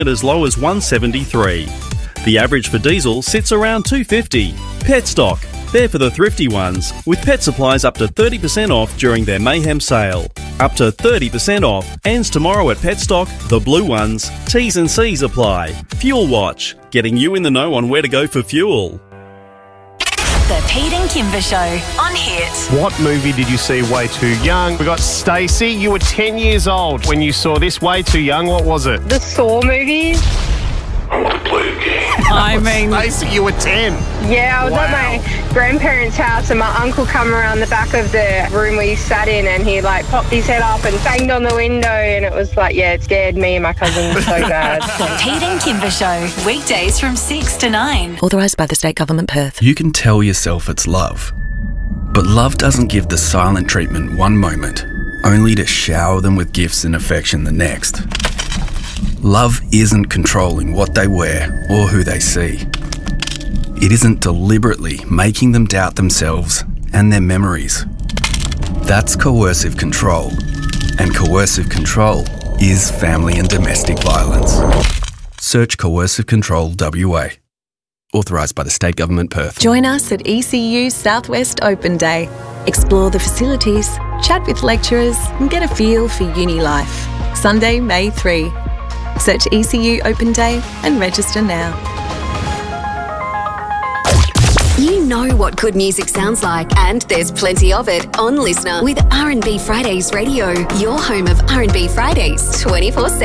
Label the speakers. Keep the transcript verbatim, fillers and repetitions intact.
Speaker 1: at as low as one seventy-three. The average for diesel sits around two fifty. Petstock, they're for the thrifty ones, with pet supplies up to thirty percent off during their Mayhem sale. Up to thirty percent off ends tomorrow at Petstock, the blue ones. T's and C's apply. Fuel Watch, getting you in the know on where to go for fuel.
Speaker 2: The Pete and Kimber Show on Hit.
Speaker 3: What movie did you see way too young? We got Stacey. You were ten years old when you saw this. Way too young. What was it?
Speaker 4: The Saw movies.
Speaker 5: I want to play a game.
Speaker 6: I mean,
Speaker 3: Stacey, you were ten.
Speaker 4: Yeah, I was
Speaker 3: Wow.
Speaker 4: at my grandparents' house and my uncle come around the back of the room we sat in and he like popped his head up and banged on the window and it was like, yeah, it scared me and my cousin so bad.
Speaker 2: The Pete and Kimber Show, weekdays from six to nine.
Speaker 7: Authorised by the State Government, Perth.
Speaker 8: You can tell yourself it's love, but love doesn't give the silent treatment one moment, only to shower them with gifts and affection the next. Love isn't controlling what they wear or who they see. It isn't deliberately making them doubt themselves and their memories. That's coercive control, and coercive control is family and domestic violence. Search Coercive Control W A. Authorised by the State Government, Perth.
Speaker 7: Join us at E C U Southwest Open Day. Explore the facilities, chat with lecturers and get a feel for uni life. Sunday, May third. Search E C U Open Day and register now.
Speaker 9: You know what good music sounds like, and there's plenty of it on Listener with R and B Fridays Radio, your home of R and B Fridays twenty-four seven.